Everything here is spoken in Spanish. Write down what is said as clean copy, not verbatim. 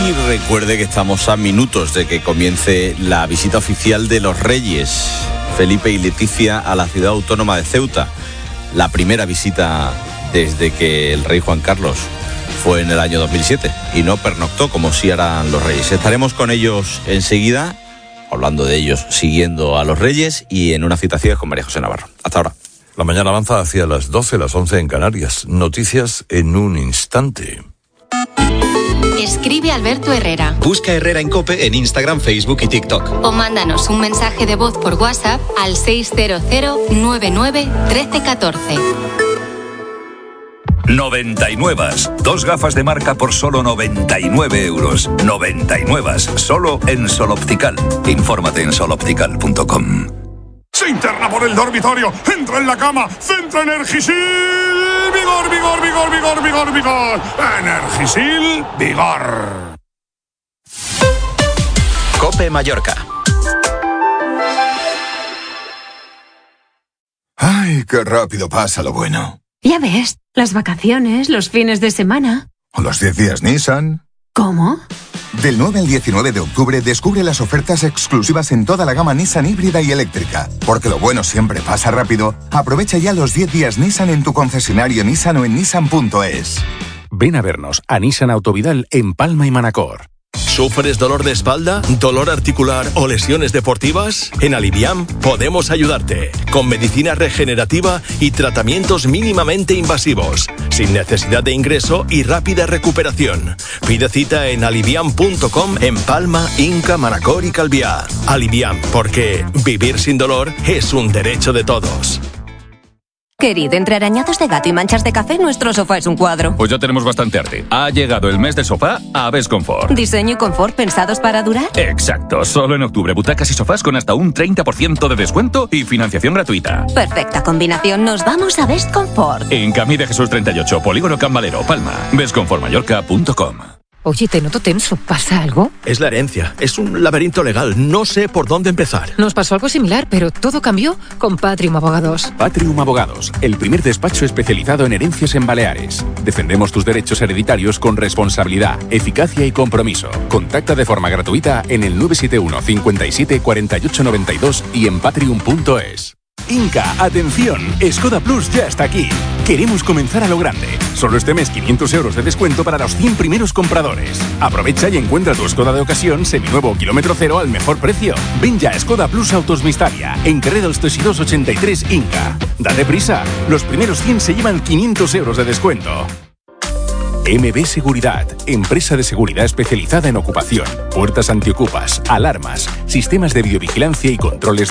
Y recuerde que estamos a minutos de que comience la visita oficial de los Reyes, Felipe y Leticia, a la ciudad autónoma de Ceuta. La primera visita desde que el rey Juan Carlos fue en el año 2007 y no pernoctó como sí harán los Reyes. Estaremos con ellos enseguida, hablando de ellos, siguiendo a los Reyes y en una citación con María José Navarro. Hasta ahora. La mañana avanza hacia las 12, las 11 en Canarias. Noticias en un instante. Escribe Alberto Herrera. Busca Herrera en COPE en Instagram, Facebook y TikTok. O mándanos un mensaje de voz por WhatsApp al 600-99-1314. 99. Dos gafas de marca por solo 99 euros. 99. Solo en Sol Optical. Infórmate en soloptical.com. Se interna por el dormitorio, entra en la cama, centra Energisil, vigor, vigor, vigor, vigor, vigor, vigor. Energisil, vigor. COPE Mallorca. Ay, qué rápido pasa lo bueno. Ya ves, las vacaciones, los fines de semana. O los 10 días Nissan. ¿Cómo? Del 9 al 19 de octubre descubre las ofertas exclusivas en toda la gama Nissan híbrida y eléctrica. Porque lo bueno siempre pasa rápido. Aprovecha ya los 10 días Nissan en tu concesionario Nissan o en nissan.es. Ven a vernos a Nissan Autovidal en Palma y Manacor. ¿Sufres dolor de espalda, dolor articular o lesiones deportivas? En Aliviam podemos ayudarte, con medicina regenerativa y tratamientos mínimamente invasivos, sin necesidad de ingreso y rápida recuperación. Pide cita en aliviam.com en Palma, Inca, Manacor y Calviá. Aliviam, porque vivir sin dolor es un derecho de todos. Querido, entre arañazos de gato y manchas de café, nuestro sofá es un cuadro. Pues ya tenemos bastante arte. Ha llegado el mes del sofá a Besconfort. ¿Diseño y confort pensados para durar? Exacto. Solo en octubre, butacas y sofás con hasta un 30% de descuento y financiación gratuita. Perfecta combinación. Nos vamos a Besconfort. En Camí de Jesús 38, Polígono Can Valero, Palma. Besconfortmallorca.com. Oye, te noto tenso. ¿Pasa algo? Es la herencia. Es un laberinto legal. No sé por dónde empezar. Nos pasó algo similar, pero todo cambió con Patrium Abogados. Patrium Abogados, el primer despacho especializado en herencias en Baleares. Defendemos tus derechos hereditarios con responsabilidad, eficacia y compromiso. Contacta de forma gratuita en el 971 57 48 92 y en patrium.es. Inca, atención, Skoda Plus ya está aquí. Queremos comenzar a lo grande. Solo este mes 500 euros de descuento para los 100 primeros compradores. Aprovecha y encuentra tu Skoda de ocasión seminuevo kilómetro cero al mejor precio. Ven ya a Skoda Plus Autos Mistaria, en Carrer dels Teixidors 83 Inca. Date prisa, los primeros 100 se llevan 500 euros de descuento. MB Seguridad, empresa de seguridad especializada en ocupación, puertas antiocupas, alarmas, sistemas de videovigilancia y controles